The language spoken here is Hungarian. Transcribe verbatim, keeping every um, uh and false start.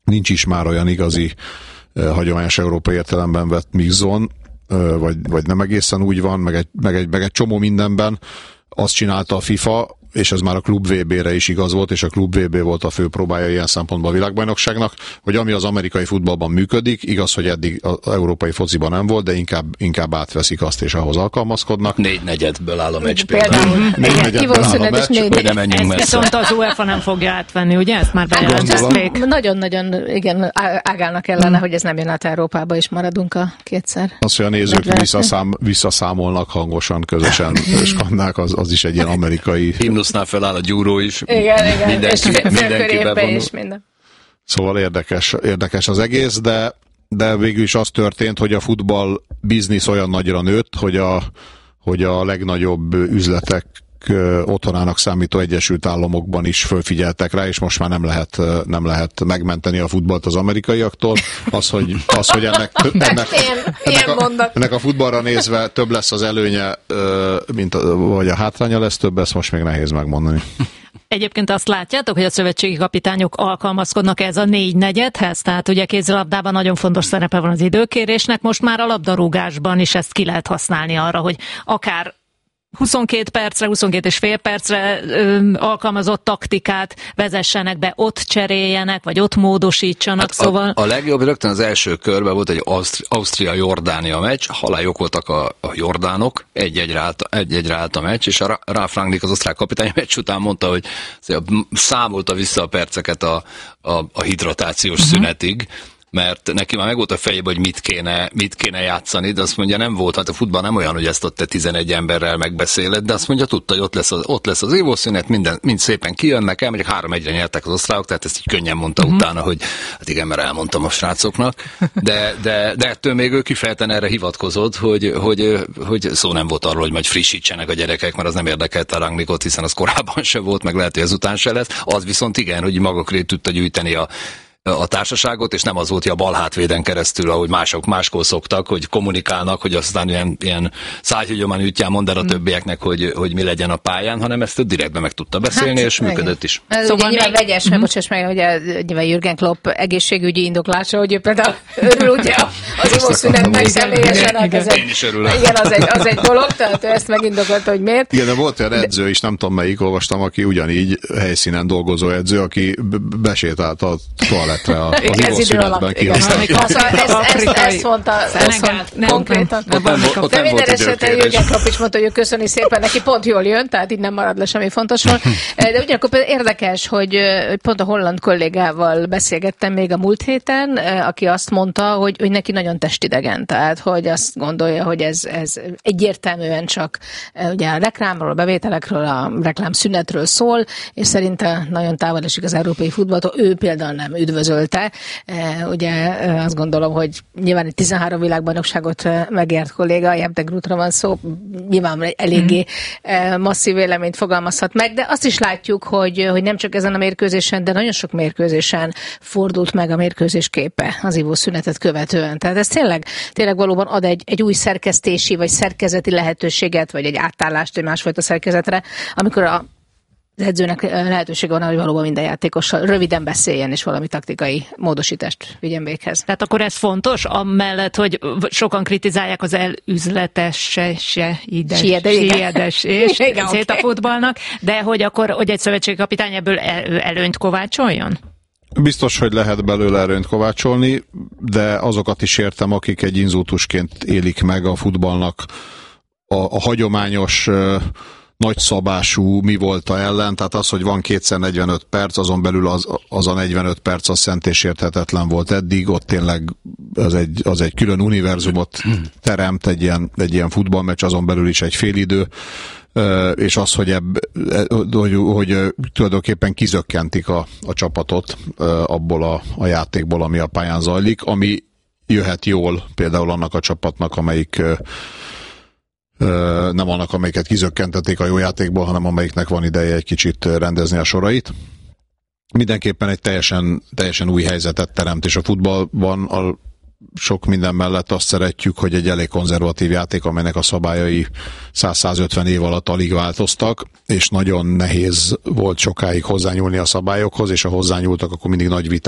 nincs is már olyan igazi hagyományos európai értelemben vett mix zone, vagy, vagy nem egészen úgy van, meg egy, meg, egy, meg egy csomó mindenben azt csinálta a FIFA, és ez már a klub vé bé-re is igaz volt, és a klub vé bé volt a fő próbája ilyen szempontból a világbajnokságnak, hogy ami az amerikai futballban működik, igaz, hogy eddig az európai fociban nem volt, de inkább, inkább átveszik azt, és ahhoz alkalmazkodnak. Négy negyedből áll a meccs például. Négy negyedből áll a meccs, hogy nem menjünk messze. Viszont az UEFA nem fogja átvenni, ugye? Ezt már bejelentették. Nagyon-nagyon, igen, ágálnak ellene, hmm. hogy ez nem jön át Európába, és maradunk a kétszer. Az, hogy a nézők visszaszám, visszaszámolnak hangosan, közösen skandálnak, az, az is egy ilyen amerikai... Himnusznál feláll a gyúró is. Igen, igen. Mindenki, és mindenki bevonul. is minden. Szóval érdekes, érdekes az egész, de, de végül is az történt, hogy a futball biznisz olyan nagyra nőtt, hogy a, hogy a legnagyobb üzletek otthonának számító Egyesült Államokban is fölfigyeltek rá, és most már nem lehet, nem lehet megmenteni a futballt az amerikaiaktól. Az, hogy, az, hogy ennek, ennek, ennek, a, ennek a futballra nézve több lesz az előnye, mint a, vagy a hátránya lesz több, ezt most még nehéz megmondani. Egyébként azt látjátok, hogy a szövetségi kapitányok alkalmazkodnak ez a négy negyedhez, tehát ugye kézilabdában nagyon fontos szerepe van az időkérésnek, most már a labdarúgásban is ezt ki lehet használni arra, hogy akár huszonkét percre, huszonkét és fél percre ö, alkalmazott taktikát vezessenek be, ott cseréljenek, vagy ott módosítsanak, hát szóval... A, a legjobb rögtön az első körben volt egy Ausztria-Jordánia meccs, haláljuk voltak a, a jordánok, egy-egyre állt, egy-egyre állt a meccs, és a Ralf Rangnick, az osztrák kapitány meccs után mondta, hogy számolta vissza a perceket a, a, a hidratációs uh-huh. szünetig, mert neki már meg volt a fejében, hogy mit kéne, mit kéne játszani, de azt mondja, nem volt, hát a futball nem olyan, hogy ezt ott te tizenegy emberrel megbeszéled, de azt mondja, tudta, hogy ott lesz az, ott lesz az évószünet, minden, mind szépen kijönnek el, mondjuk három egyre nyertek az osztrákok, tehát ezt így könnyen mondta uh-huh. utána, hogy hát igen, mert elmondtam a srácoknak, de, de, de ettől még ő kifejezetten erre hivatkozott, hogy, hogy, hogy szó nem volt arról, hogy majd frissítsenek a gyerekek, mert az nem érdekelte a Rangnickot, hiszen az korábban se volt, meg lehet, hogy ezután se lesz. Az viszont igen, hogy maga köré tudta gyűjteni a a társaságot, és nem az volt, hogy a bal hátvéden keresztül, ahogy mások máskor szoktak, hogy kommunikálnak, hogy aztán ilyen, ilyen szájhügyomán ütján mond el a többieknek, hogy, hogy mi legyen a pályán, hanem ezt direktben meg tudta beszélni, hát, és igen. működött is. Ez szóval ugye nyilván vegyes, mert bocsáss meg, hogy a, nyilván Jürgen Klopp egészségügyi indoklása, hogy ő például örül ugye az ivószünetnek személyesen. Én is örülök. Igen, az egy, az egy dolog, tehát ő ezt megindokolta, hogy miért. Igen, de volt olyan edző is, nem tudom melyik, olvastam, aki ugyanígy helyszínen dolgozó edző, aki besétált a toaletre az ivószünetben kihozták. Ezt mondta konkrétan. De minden esetben Jürgen Klopp is mondta, hogy ő köszöni szépen, neki pont jól jön, tehát így nem marad le semmi fontosról. De ugyanakkor például érdekes, hogy pont a holland kollégával beszélgettem még a múlt héten, aki azt mondta, hogy, hogy neki nagyon testidegen, tehát hogy azt gondolja, hogy ez, ez egyértelműen csak ugye a reklámról, a bevételekről, a reklámszünetről szól, és szerinte nagyon távol esik az európai futballtól. Ő például nem üdvözölte. Ugye azt gondolom, hogy nyilván egy tizenhárom világbajnokságot megért kolléga, Jebde Grutra van szó, nyilván eléggé mm. masszív véleményt fogalmazhat meg, de azt is látjuk, hogy, hogy nem csak ezen a mérkőzésen, de nagyon sok mérkőzésen fordult meg a mérkőzés képe az ivószünetet követően. Tehát ez tényleg, tényleg valóban ad egy, egy új szerkesztési vagy szerkezeti lehetőséget, vagy egy átállást egy másfajta szerkezetre, amikor a az edzőnek lehetősége van, hogy valóban minden játékossal röviden beszéljen, és valami taktikai módosítást vigyen véghez. Tehát akkor ez fontos, amellett, hogy sokan kritizálják az elüzletesítés és szét a futballnak, de hogy akkor, hogy egy szövetségi kapitány ebből előnyt kovácsoljon? Biztos, hogy lehet belőle előnyt kovácsolni, de azokat is értem, akik egy inzultusként élik meg a futballnak a, a hagyományos nagyszabású mi volta ellen, tehát az, hogy van kétszer negyvenöt perc, azon belül az, az a negyvenöt perc az szent és érthetetlen volt eddig, ott tényleg az egy, az egy külön univerzumot teremt, egy ilyen, egy ilyen futballmeccs, azon belül is egy félidő, és az, hogy, ebb, hogy, hogy tulajdonképpen kizökkentik a, a csapatot abból a, a játékból, ami a pályán zajlik, ami jöhet jól például annak a csapatnak, amelyik nem annak, amelyiket kizökkentették a jó játékból, hanem amelyiknek van ideje egy kicsit rendezni a sorait. Mindenképpen egy teljesen, teljesen új helyzetet teremt, és a futballban a sok minden mellett azt szeretjük, hogy egy elég konzervatív játék, amelynek a szabályai száz-százötven év alatt alig változtak, és nagyon nehéz volt sokáig hozzányúlni a szabályokhoz, és ha hozzányúltak, akkor mindig nagy viták